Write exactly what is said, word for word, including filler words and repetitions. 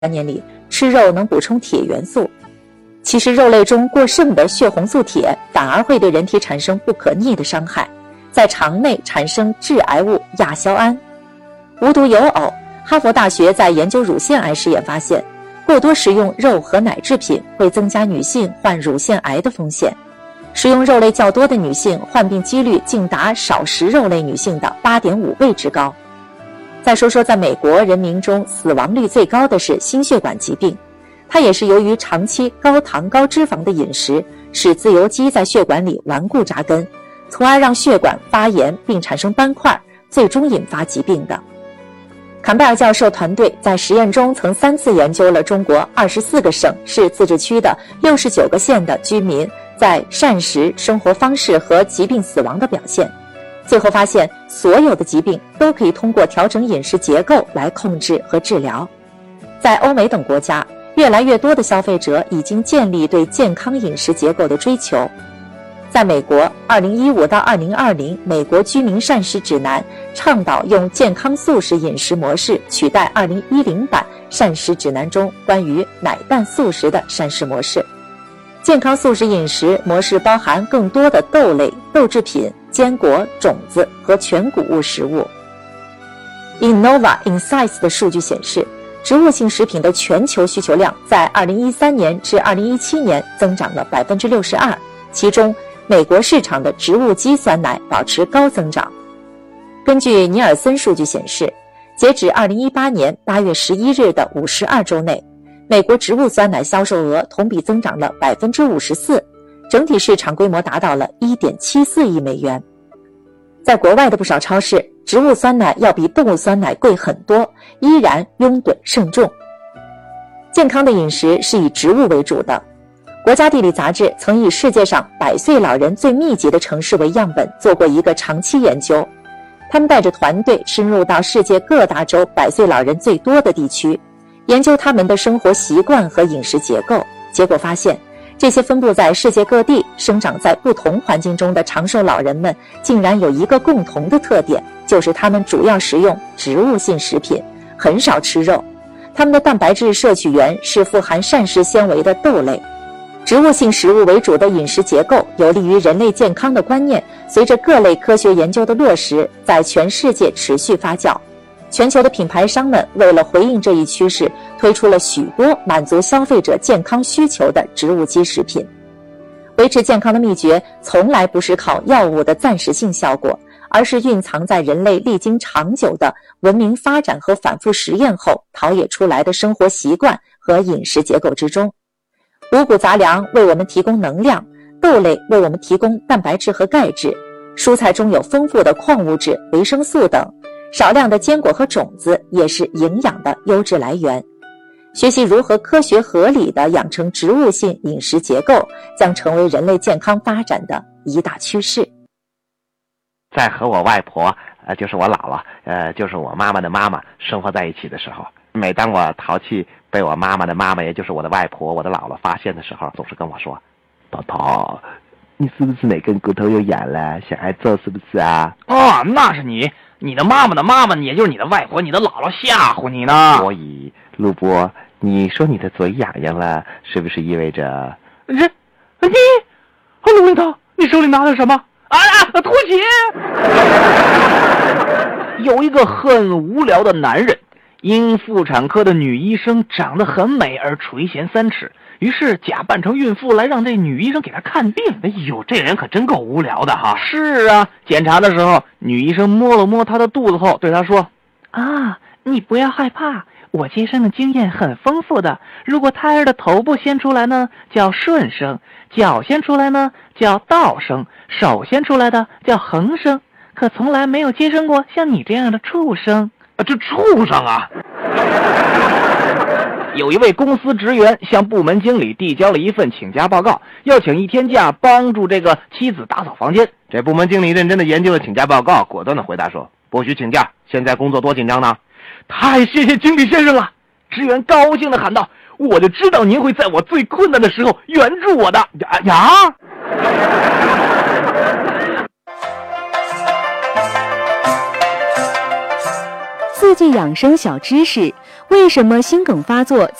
观念里，吃肉能补充铁元素。其实肉类中过剩的血红素铁反而会对人体产生不可逆的伤害，在肠内产生致癌物亚硝胺。无独有偶，哈佛大学在研究乳腺癌试验发现，过多食用肉和奶制品会增加女性患乳腺癌的风险。食用肉类较多的女性患病几率竟达少食肉类女性的 八点五 倍之高。再说说在美国人民中死亡率最高的是心血管疾病，它也是由于长期高糖高脂肪的饮食，使自由基在血管里顽固扎根，从而让血管发炎并产生斑块，最终引发疾病的。坎贝尔教授团队在实验中曾三次研究了中国二十四个省市自治区的六十九个县的居民在膳食、生活方式和疾病死亡的表现，最后发现所有的疾病都可以通过调整饮食结构来控制和治疗。在欧美等国家，越来越多的消费者已经建立对健康饮食结构的追求。在美国，二零一五到二零二零美国居民膳食指南倡导用健康素食饮食模式取代二零一零版膳食指南中关于奶蛋素食的膳食模式。健康素食饮食模式包含更多的豆类、豆制品、坚果、种子和全谷物食物。Innova Insights 的数据显示，植物性食品的全球需求量在二零一三年至二零一七年增长了 百分之六十二， 其中美国市场的植物基酸奶保持高增长。根据尼尔森数据显示，截止二零一八年八月十一日的五十二周内，美国植物酸奶销售额同比增长了 百分之五十四， 整体市场规模达到了 一点七四亿美元。在国外的不少超市，植物酸奶要比动物酸奶贵很多，依然拥趸甚重。健康的饮食是以植物为主的。国家地理杂志曾以世界上百岁老人最密集的城市为样本做过一个长期研究，他们带着团队深入到世界各大洲百岁老人最多的地区，研究他们的生活习惯和饮食结构。结果发现，这些分布在世界各地、生长在不同环境中的长寿老人们竟然有一个共同的特点，就是他们主要食用植物性食品，很少吃肉。他们的蛋白质摄取源是富含膳食纤维的豆类。植物性食物为主的饮食结构有利于人类健康的观念，随着各类科学研究的落实，在全世界持续发酵。全球的品牌商们为了回应这一趋势，推出了许多满足消费者健康需求的植物基食品。维持健康的秘诀从来不是靠药物的暂时性效果，而是蕴藏在人类历经长久的文明发展和反复实验后陶冶出来的生活习惯和饮食结构之中。五谷杂粮为我们提供能量，豆类为我们提供蛋白质和钙质，蔬菜中有丰富的矿物质、维生素等，少量的坚果和种子也是营养的优质来源。学习如何科学合理地养成植物性饮食结构，将成为人类健康发展的一大趋势。 在和我外婆，呃，就是我姥姥，呃，就是我妈妈的妈妈生活在一起的时候，每当我淘气被我妈妈的妈妈，也就是我的外婆、我的姥姥发现的时候，总是跟我说：“宝宝，你是不是哪根骨头有痒了？想挨揍是不是啊？” 哦，那是你，你的妈妈的妈妈，也就是你的外婆、你的姥姥吓唬你呢。 所以，陆波，你说你的嘴痒痒了，是不是意味着？ 这，你，陆领导，你手里拿的什么？啊啊！拖鞋。有一个很无聊的男人，因妇产科的女医生长得很美而垂涎三尺，于是假扮成孕妇来让这女医生给他看病。 哎呦，这人可真够无聊的哈！ 是啊，检查的时候，女医生摸了摸他的肚子后，对他说：“啊，你不要害怕，我接生的经验很丰富的。如果胎儿的头部先出来呢，叫顺生；脚先出来呢，叫倒生；手先出来的叫横生。可从来没有接生过像你这样的畜生。” 啊，这畜生啊！ 有一位公司职员向部门经理递交了一份请假报告，要请一天假帮助这个妻子打扫房间。 这部门经理认真的研究了请假报告，果断的回答说：“不许请假，现在工作多紧张呢！” 太谢谢经理先生了！职员高兴的喊道：“我就知道您会在我最困难的时候援助我的呀呀！” 自四句养生小知识：为什么心梗发作